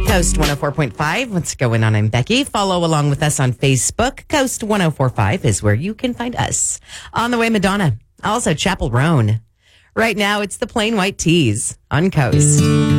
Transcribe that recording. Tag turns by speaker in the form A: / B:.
A: Coast 104.5. What's going on? I'm Becky. Follow along with us on Facebook. Coast 104.5 is where you can find us. On the way, Madonna. Also, Chapel Roan. Right now, it's the Plain White Tees on Coast.